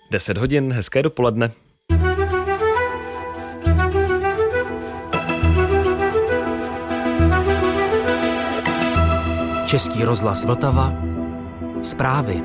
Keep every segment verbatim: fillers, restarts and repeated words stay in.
deset hodin, hezké dopoledne. Český rozhlas Vltava. Zprávy.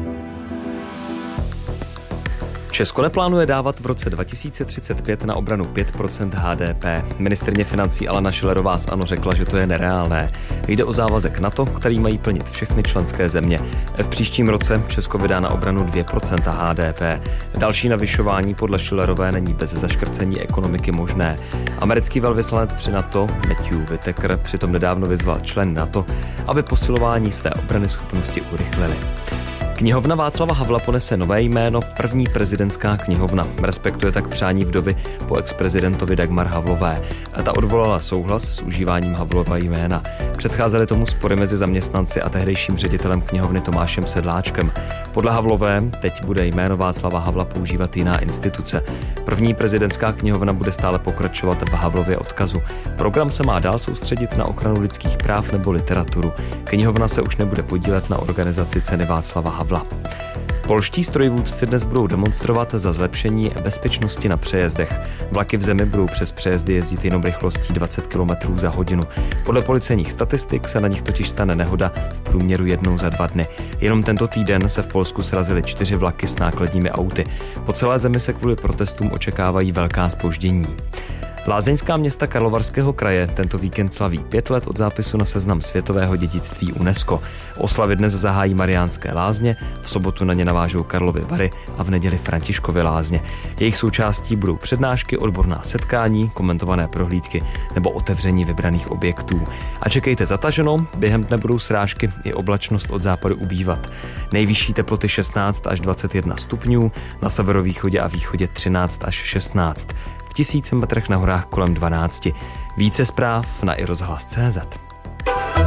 Česko neplánuje dávat v roce dva tisíce třicet pět na obranu pět procent H D P. Ministryně financí Alena Schillerová z ANO řekla, že to je nereálné. Jde o závazek NATO, který mají plnit všechny členské země. V příštím roce Česko vydá na obranu dvě procenta H D P. Další navyšování podle Schillerové není bez zaškrcení ekonomiky možné. Americký velvyslanec při NATO Matthew Whitaker přitom nedávno vyzval členy NATO, aby posilování své obranyschopnosti urychlili. Knihovna Václava Havla ponese nové jméno první prezidentská knihovna. Respektuje tak přání vdovy po ex-prezidentovi Dagmar Havlové. Ta odvolala souhlas s užíváním Havlova jména. Předcházely tomu spory mezi zaměstnanci a tehdejším ředitelem knihovny Tomášem Sedláčkem. Podle Havlové teď bude jméno Václava Havla používat jiná instituce. První prezidentská knihovna bude stále pokračovat v Havlově odkazu. Program se má dál soustředit na ochranu lidských práv nebo literaturu. Knihovna se už nebude podílet na organizaci ceny Václava Havla. Polští strojvůdci dnes budou demonstrovat za zlepšení bezpečnosti na přejezdech. Vlaky v zemi budou přes přejezdy jezdit jenom rychlostí dvacet kilometrů za hodinu. Podle policejních statistik se na nich totiž stane nehoda v průměru jednou za dva dny. Jenom tento týden se v Polsku srazily čtyři vlaky s nákladními auty. Po celé zemi se kvůli protestům očekávají velká zpoždění. Lázeňská města Karlovarského kraje tento víkend slaví pět let od zápisu na seznam světového dědictví UNESCO. Oslavy dnes zahájí Mariánské lázně, v sobotu na ně navážou Karlovy Vary a v neděli Františkovy lázně. Jejich součástí budou přednášky, odborná setkání, komentované prohlídky nebo otevření vybraných objektů. A čekejte zataženo, během dne budou srážky i oblačnost od západu ubývat. Nejvyšší teploty šestnáct až dvacet jedna stupňů, na severovýchodě a východě třináct až šestnáct. V tisíci metrech na horách kolem dvanáct. Více zpráv na i rozhlas tečka cé zet.